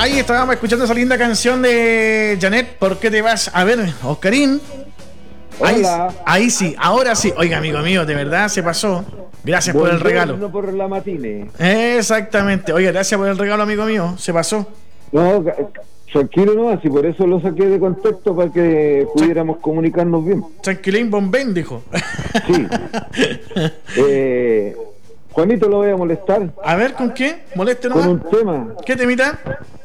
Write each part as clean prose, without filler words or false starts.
Ahí estábamos escuchando esa linda canción de Janet, ¿por qué te vas? A ver, Oscarín. Ahí sí, ahora sí. Oiga, amigo mío, de verdad se pasó. Gracias por el regalo. No por la matine. Exactamente. Oiga, gracias por el regalo, amigo mío. Se pasó. No, tranquilo nomás, y por eso lo saqué de contexto para que pudiéramos comunicarnos bien. Tranquilín Bombén, dijo. Sí. Juanito, lo voy a molestar. A ver, ¿con qué? Moleste nomás. Con un tema. ¿Qué temita?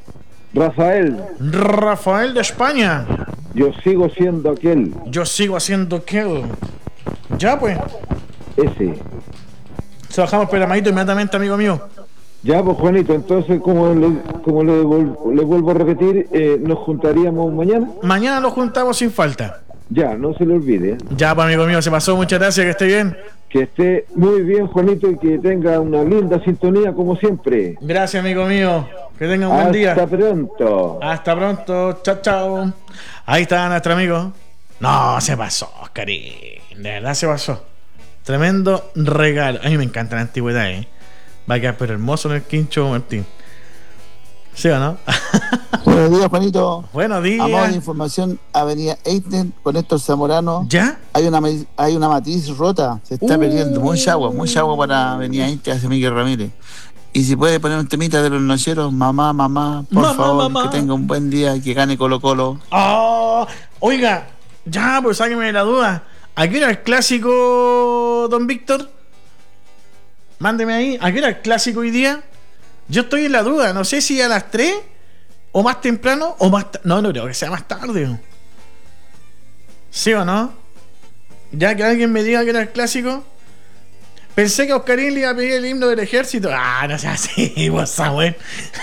Rafael de España. Yo sigo siendo aquel. Yo sigo haciendo aquel. Ya, pues. Ese. Se bajamos el programadito inmediatamente, amigo mío. Ya, pues, Juanito, entonces, como le vuelvo a repetir, nos juntaríamos mañana. Mañana nos juntamos sin falta. Ya, no se le olvide. Ya, pues, amigo mío, se pasó. Muchas gracias, que esté bien. Que esté muy bien, Juanito, y que tenga una linda sintonía como siempre. Gracias, amigo mío. Que tenga un buen día. Hasta pronto. Hasta pronto. Chao, chao. Ahí está nuestro amigo. No, se pasó, Oscarín. De verdad se pasó. Tremendo regalo. A mí me encanta la antigüedad, Va a quedar pero hermoso en el quincho, Martín. ¿Sí o no? Buenos días, Juanito. Buenos días. A modo de información, Avenida Eiten con Héctor Zamorano. ¿Ya? Hay una matiz rota. Se está perdiendo mucha agua para Avenida Eiten hacia Miguel Ramírez. Y si puede poner un temita de los nocheros, mamá, por favor, mamá. Que tenga un buen día, que gane Colo Colo. Oh, oiga, ya, pues sáqueme de la duda. ¿A qué era el clásico, don Víctor? Mándeme ahí. ¿A qué era el clásico hoy día? Yo estoy en la duda. No sé si a las 3 o más temprano o más... No creo que sea más tarde. ¿Sí o no? Ya que alguien me diga que era el clásico. Pensé que a Oscarín le iba a pedir el himno del ejército. Ah, no sea así, vos Samuel.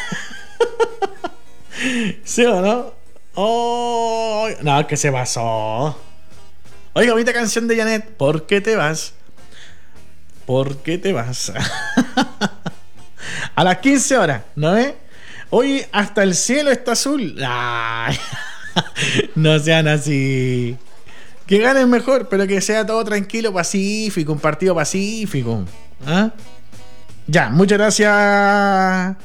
¿Sí o no? Oh, no, que se pasó. Oiga, bonita canción de Janet. ¿Por qué te vas? ¿Por qué te vas? A las 15 horas, ¿no ves? Hoy hasta el cielo está azul. Ay, no sean así. Que ganen mejor, pero que sea todo tranquilo, pacífico, un partido pacífico. ¿Ah? Ya, muchas gracias,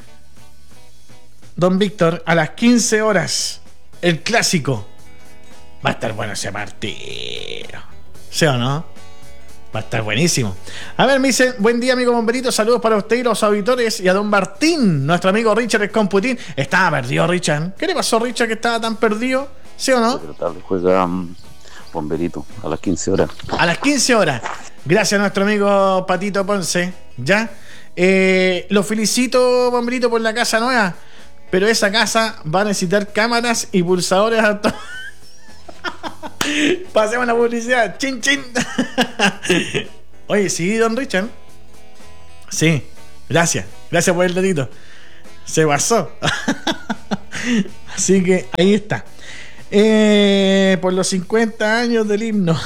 don Víctor. A las 15 horas, el clásico. Va a estar bueno ese partido. ¿Sí o no? Va a estar buenísimo. A ver, me dicen, buen día, amigo Bomberito. Saludos para usted y los auditores. Y a don Martín, nuestro amigo Richard el Computín. Estaba perdido, Richard. ¿Qué le pasó, Richard, que estaba tan perdido? ¿Sí o no? Pero tarde juega Bomberito a las 15 horas. A las 15 horas. Gracias a nuestro amigo Patito Ponce. ¿Ya? Lo felicito, Bomberito, por la casa nueva. Pero esa casa va a necesitar cámaras y pulsadores Pasemos la publicidad. Chin, chin. Oye, sí, don Richard. Sí, gracias. Gracias por el datito. Se pasó. Así que ahí está. Por los 50 años del himno.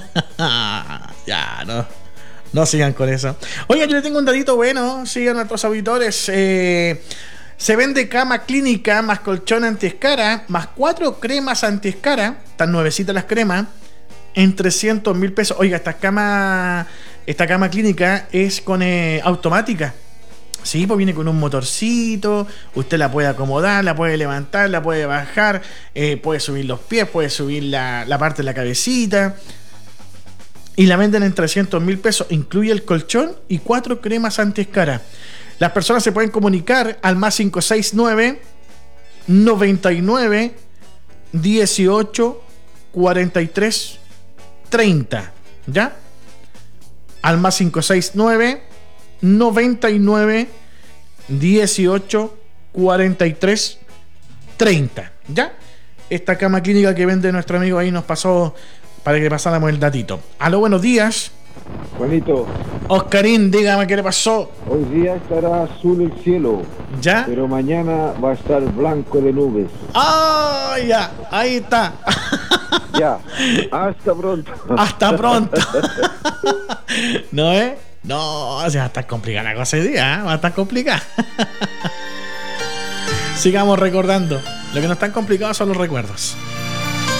Ya, no sigan con eso. Oiga, yo le tengo un datito bueno. Sigan a nuestros auditores. Se vende cama clínica más colchón antiescara más 4 cremas antiescara. Están nuevecitas las cremas en 300.000 pesos. Oiga, esta cama clínica es con automática. Sí, pues viene con un motorcito. Usted la puede acomodar, la puede levantar, la puede bajar, puede subir los pies, puede subir la parte de la cabecita. Y la venden en 300.000 pesos. Incluye el colchón y 4 cremas antiescara. Las personas se pueden comunicar al más 569 99 18 43 30. ¿Ya? Al más 569 99 18 43 30. ¿Ya? Esta cama clínica que vende nuestro amigo ahí nos pasó para que pasáramos el datito. Aló, buenos días. Juanito. Oscarín, dígame qué le pasó. Hoy día estará azul el cielo. ¿Ya? Pero mañana va a estar blanco de nubes. ¡Ah! Ya, ahí está. Ya, hasta pronto. Hasta pronto. ¿No es? No, o sea, va a estar complicada la cosa hoy día, ¿eh? Va a estar complicada. Sigamos recordando. Lo que no es tan complicado son los recuerdos.